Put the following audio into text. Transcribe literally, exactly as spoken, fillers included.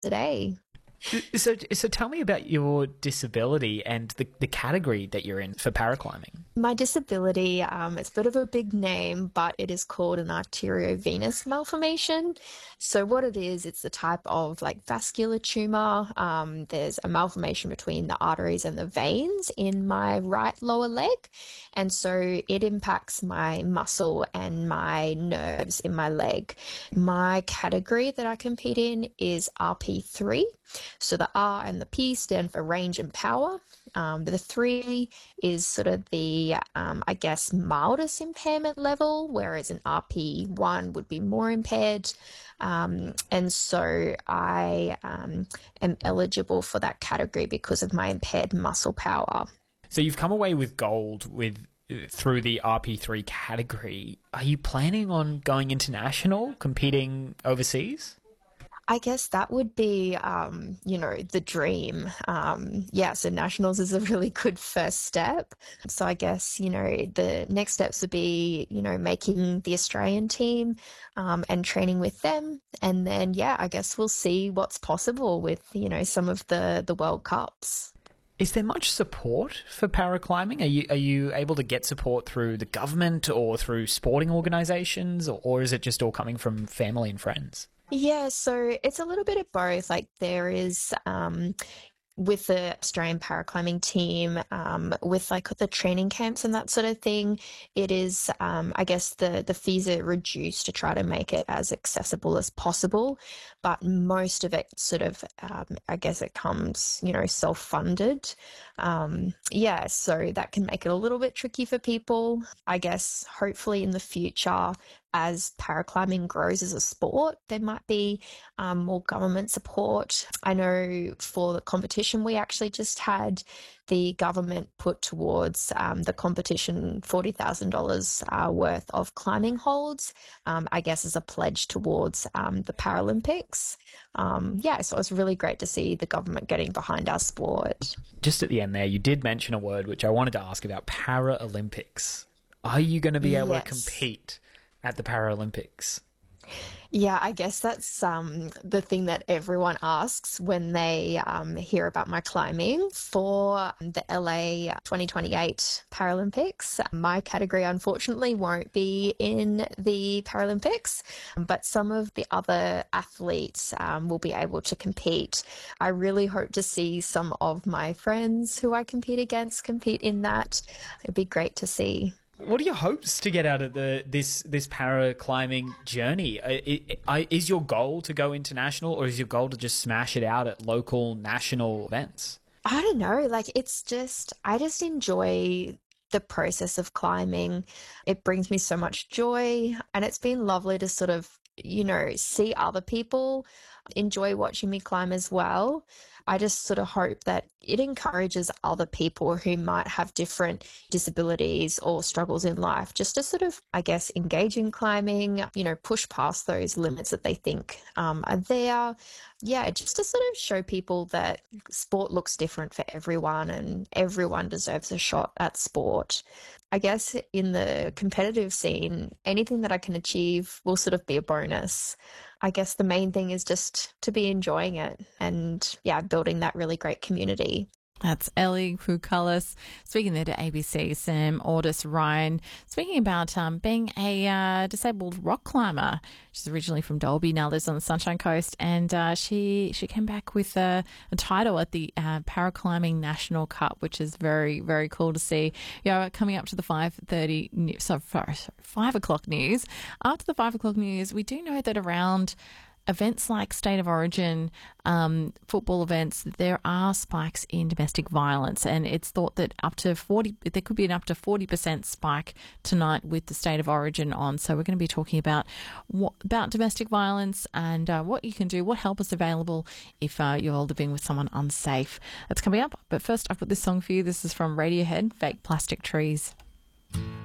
today. So, so tell me about your disability and the, the category that you're in for paraclimbing. My disability, um, it's a bit of a big name, but it is called an arteriovenous malformation. So what it is, it's the type of like vascular tumor. Um, there's a malformation between the arteries and the veins in my right lower leg. And so it impacts my muscle and my nerves in my leg. My category that I compete in is R P three. So the R and the P stand for range and power. Um, the three is sort of the, um, I guess, mildest impairment level, whereas an R P one would be more impaired. Um, and so I um, am eligible for that category because of my impaired muscle power. So you've come away with gold with through the R P three category. Are you planning on going international, competing overseas? I guess that would be, um, you know, the dream. Um, yeah, so nationals is a really good first step. So I guess, you know, the next steps would be, you know, making the Australian team um, and training with them. And then, yeah, I guess we'll see what's possible with, you know, some of the, the World Cups. Is there much support for paraclimbing? Are you are you able to get support through the government or through sporting organisations, or, or is it just all coming from family and friends? Yeah, so it's a little bit of both. Like there is, um, with the Australian paraclimbing team, um, with like the training camps and that sort of thing, it is, um, I guess the, the fees are reduced to try to make it as accessible as possible. But most of it sort of, um, I guess it comes, you know, self-funded. Um, yeah, so that can make it a little bit tricky for people. I guess hopefully in the future, as paraclimbing grows as a sport, there might be um, more government support. I know for the competition we actually just had, the government put towards um, the competition forty thousand dollars uh, worth of climbing holds, um, I guess as a pledge towards um, the Paralympics. Um, yeah, so it was really great to see the government getting behind our sport. Just at the end there, you did mention a word which I wanted to ask about: Paralympics. Are you going to be able Yes. to compete at the Paralympics? Yeah, I guess that's um, the thing that everyone asks when they um, hear about my climbing for the L A twenty twenty-eight Paralympics. My category, unfortunately, won't be in the Paralympics, but some of the other athletes um, will be able to compete. I really hope to see some of my friends who I compete against compete in that. It'd be great to see. What are your hopes to get out of the this this para climbing journey? I- I- Is your goal to go international, or is your goal to just smash it out at local, national events? I don't know, like it's just, I just enjoy the process of climbing. It brings me so much joy, and it's been lovely to sort of, you know, see other people enjoy watching me climb as well. I just sort of hope that it encourages other people who might have different disabilities or struggles in life just to sort of, I guess, engage in climbing, you know, push past those limits that they think um, are there. Yeah, just to sort of show people that sport looks different for everyone and everyone deserves a shot at sport. I guess in the competitive scene, anything that I can achieve will sort of be a bonus. I guess the main thing is just to be enjoying it and, yeah, building that really great community. That's Ellie Koukalis speaking there to A B C. Sam Ordis Ryan speaking about um, being a uh, disabled rock climber. She's originally from Dalby, now lives on the Sunshine Coast, and uh, she she came back with a, a title at the uh, Paraclimbing National Cup, which is very very cool to see. You know, coming up to the five thirty, so five o'clock news. After the five o'clock news, we do know that around events like State of Origin, um, football events, there are spikes in domestic violence, and it's thought that up to forty, there could be an up to forty percent spike tonight with the State of Origin on. So we're going to be talking about what, about domestic violence and uh, what you can do, what help is available if uh, you're living with someone unsafe. That's coming up. But first, I've got this song for you. This is from Radiohead, Fake Plastic Trees.